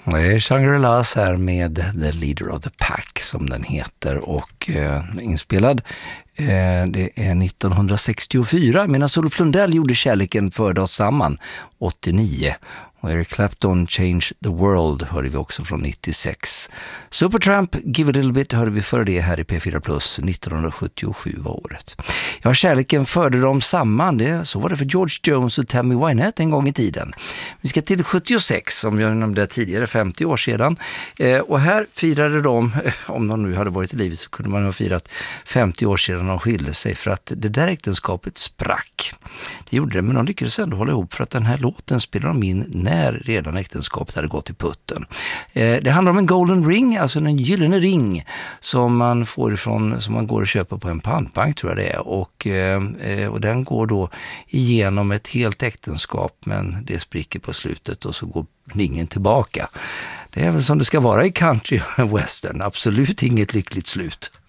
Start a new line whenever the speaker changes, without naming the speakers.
Det är Shangri-Las här med The Leader of the Pack som den heter och inspelad. Det är 1964 medan Olof Lundell gjorde Kärleken förde oss samman 89. Och Eric Clapton Change the World hörde vi också från 96. Supertramp Give a Little Bit hörde vi för det här i P4 Plus 1977 var året. Ja, Kärleken förde dem samman. Så var det för George Jones och Tammy Wynette en gång i tiden. Vi ska till 76 som jag nämnde tidigare, 50 år sedan. Och här firade de, om de nu hade varit i livet så kunde man ha firat 50 år sedan de skilde sig för att det där äktenskapet sprack. Det gjorde det, men de lyckades ändå hålla ihop för att den här låten spelade de in när redan äktenskapet hade gått i putten. Det handlar om en golden ring, alltså en gyllene ring som man får ifrån, som man går och köper på en pantbank tror jag det är. Och den går då igenom ett helt äktenskap men det spricker på slutet och så går ringen tillbaka. Det är väl som det ska vara i country och western, absolut inget lyckligt slut.